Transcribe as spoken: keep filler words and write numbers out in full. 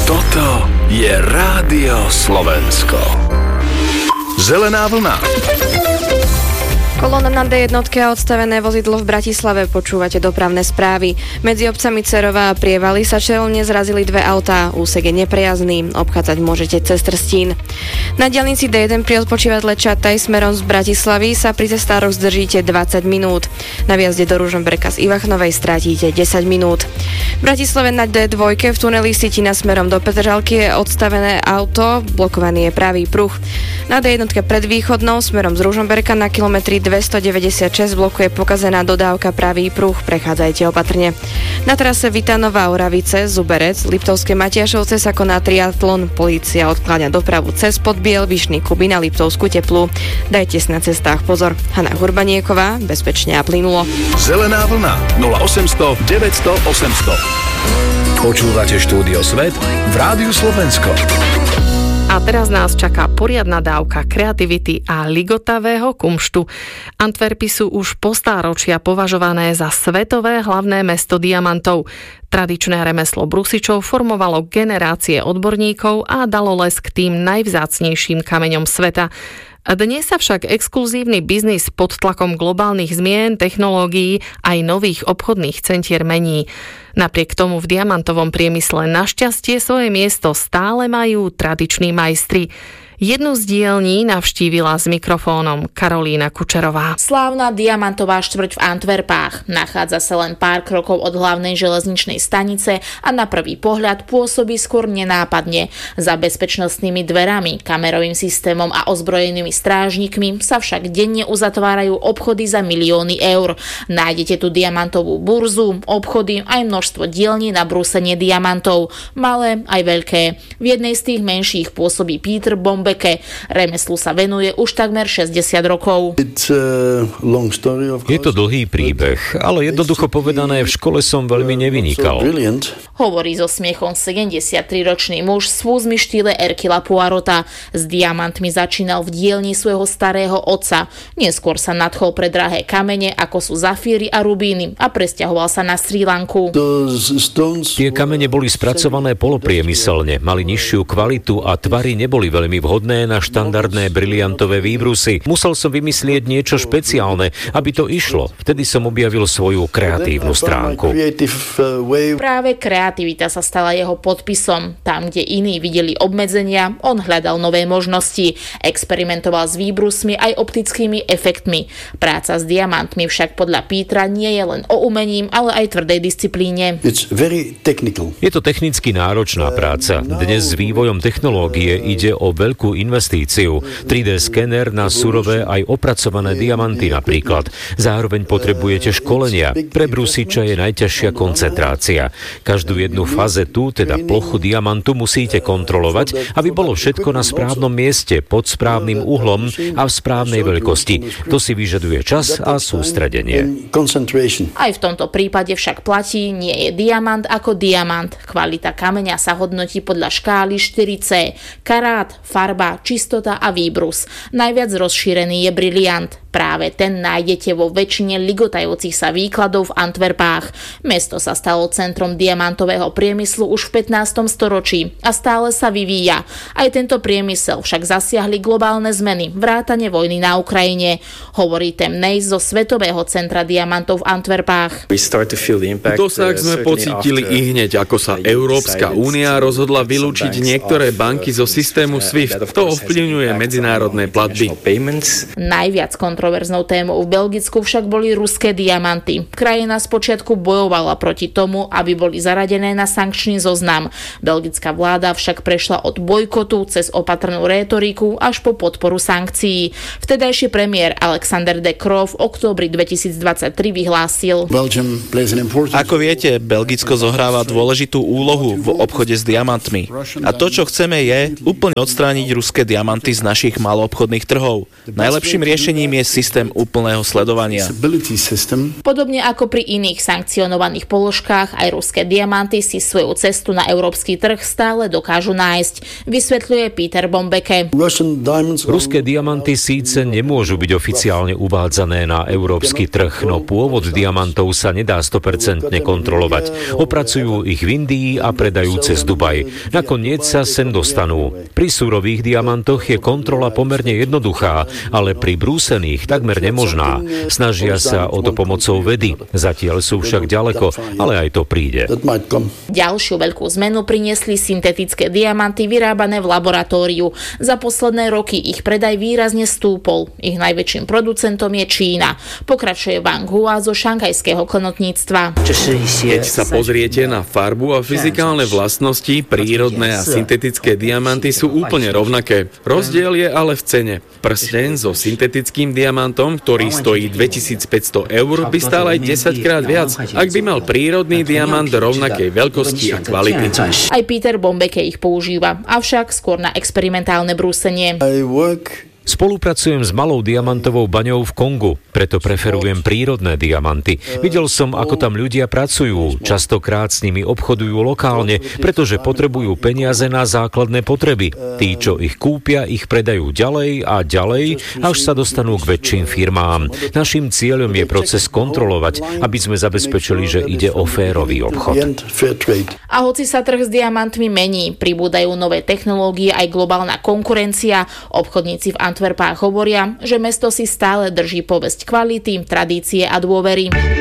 Toto je Rádio Slovensko. Zelená vlna. Kolóna na dé jednotke a odstavené vozidlo v Bratislave. Počúvate dopravné správy. Medzi obcami Cerová a Prievaly sa čelne zrazili dve autá. Úsek je neprejazný. Obchádzať môžete cez Trstín. Na diaľnici dé jeden pri odpočívadle Čataj smerom z Bratislavy sa pri cestároch zdržíte dvadsať minút. Na viazde do Ružomberka z Ivachnovej strátíte desať minút. V Bratislave na dé dva v tuneli Sitina smerom do Petržalky je odstavené auto. Blokovaný je pravý pruh. Na dé jednotke pred Východnou smerom z Ružomberka na kilometri dvestodeväťdesiatšesť blokuje pokazená dodávka pravý pruh. Prechádzajte opatrne. Na trase Vitanova Oravice, Zuberec, Liptovské Matiašovce sa koná triatlon. Polícia odkláňa dopravu cez Podbiel, Vyšný Kubín a Liptovskú Teplú. Dajte si na cestách pozor. Hanna Hurbanieková, bezpečne a plynulo. Zelená vlna nula osemsto deväťsto osemsto. Počúvate Štúdio Svet v Rádiu Slovensko. A teraz nás čaká poriadna dávka kreativity a ligotavého kumštu. Antwerpy sú už po stáročia považované za svetové hlavné mesto diamantov. Tradičné remeslo brusičov formovalo generácie odborníkov a dalo lesk tým najvzácnejším kameňom sveta. Dnes sa však exkluzívny biznis pod tlakom globálnych zmien, technológií aj nových obchodných centier mení. Napriek tomu v diamantovom priemysle našťastie svoje miesto stále majú tradiční majstri. Jednu z dielní navštívila s mikrofónom Karolína Kučerová. Slávna diamantová štvrť v Antwerpách nachádza sa len pár krokov od hlavnej železničnej stanice a na prvý pohľad pôsobí skôr nenápadne. Za bezpečnostnými dverami, kamerovým systémom a ozbrojenými strážnikmi sa však denne uzatvárajú obchody za milióny eur. Nájdete tu diamantovú burzu, obchody aj množstvo dielní na brúsenie diamantov, malé aj veľké. V jednej z tých menších pôsobí Peter Bombe. Remeslu sa venuje už takmer šesťdesiat rokov. Je to dlhý príbeh, ale jednoducho povedané, v škole som veľmi nevynikal. Hovorí so smiechom sedemdesiatriročný muž z fúzmi štýle Hercula Poirota. S diamantmi začínal v dielni svojho starého otca. Neskôr sa nadchol pre drahé kamene, ako sú zafíry a rubíny, a presťahoval sa na Srí Lanku. Tie kamene boli spracované polopriemyselne, mali nižšiu kvalitu a tvary neboli veľmi vhodné na štandardné briliantové výbrusy. Musel som vymyslieť niečo špeciálne, aby to išlo. Vtedy som objavil svoju kreatívnu stránku. Práve kreativita sa stala jeho podpisom. Tam, kde iní videli obmedzenia, on hľadal nové možnosti. Experimentoval s výbrusmi aj optickými efektmi. Práca s diamantmi však podľa Petra nie je len o umením, ale aj tvrdej disciplíne. Je to technicky náročná práca. Dnes s vývojom technológie ide o veľkú investíciu. tri dé skener na surové aj opracované diamanty napríklad. Zároveň potrebujete školenia. Pre brusiča je najťažšia koncentrácia. Každú jednu fazetu, teda plochu diamantu, musíte kontrolovať, aby bolo všetko na správnom mieste, pod správnym uhlom a v správnej veľkosti. To si vyžaduje čas a sústredenie. Aj v tomto prípade však platí, nie je diamant ako diamant. Kvalita kameňa sa hodnotí podľa škály štyri cé. Karát, farba, čistota a výbrus. Najviac rozšírený je briliant. Práve ten nájdete vo väčšine ligotajúcich sa výkladov v Antwerpách. Mesto sa stalo centrom diamantového priemyslu už v pätnástom storočí a stále sa vyvíja. Aj tento priemysel však zasiahli globálne zmeny, vrátane vojny na Ukrajine. Hovorí Tim Nace zo Svetového centra diamantov v Antwerpách. Dosah sme pocítili i hneď, ako sa Európska únia rozhodla vylúčiť niektoré banky zo systému SWIFT. To ovplyvňuje medzinárodné platby. Najviac kontroverznou témou v Belgicku však boli ruské diamanty. Krajina spočiatku bojovala proti tomu, aby boli zaradené na sankčný zoznam. Belgická vláda však prešla od bojkotu cez opatrnú rétoriku až po podporu sankcií. Vtedajší premiér Alexander De Croo v októbri dvetisícdvadsaťtri vyhlásil: Ako viete, Belgicko zohráva dôležitú úlohu v obchode s diamantmi. A to, čo chceme, je úplne odstrániť ruské diamanty z našich maloobchodných trhov. Najlepším riešením je systém úplného sledovania. Podobne ako pri iných sankcionovaných položkách, aj ruské diamanty si svoju cestu na európsky trh stále dokážu nájsť, vysvetľuje Peter Bombeke. Ruské diamanty síce nemôžu byť oficiálne uvádzané na európsky trh, no pôvod diamantov sa nedá sto percent kontrolovať. Opracujú ich v Indii a predajú cez Dubaj. Nakoniec sa sem dostanú. Pri surových diamantoch je kontrola pomerne jednoduchá, ale pri brúsených takmer nemožná. Snažia sa o to pomocou vedy. Zatiaľ sú však ďaleko, ale aj to príde. Ďalšiu veľkú zmenu priniesli syntetické diamanty vyrábané v laboratóriu. Za posledné roky ich predaj výrazne stúpol. Ich najväčším producentom je Čína. Pokračuje Wang Hua zo šanghajského klnotníctva. Keď sa pozriete na farbu a fyzikálne vlastnosti, prírodné a syntetické diamanty sú úplne rovnaké. Rozdiel je ale v cene. Prsteň so syntetickým diamantom, ktorý stojí dvetisícpäťsto eur, by stál aj desaťkrát viac, ak by mal prírodný diamant rovnakej veľkosti a kvality. Aj Peter Bombeke ich používa, avšak skôr na experimentálne brúsenie. Spolupracujem s malou diamantovou baňou v Kongu, preto preferujem prírodné diamanty. Videl som, ako tam ľudia pracujú. Častokrát s nimi obchodujú lokálne, pretože potrebujú peniaze na základné potreby. Tí, čo ich kúpia, ich predajú ďalej a ďalej, až sa dostanú k väčším firmám. Naším cieľom je proces kontrolovať, aby sme zabezpečili, že ide o férový obchod. A hoci sa trh s diamantmi mení, pribúdajú nové technológie aj globálna konkurencia, obchodníci v Antwerpách hovoria, že mesto si stále drží povesť kvality, tradície a dôvery.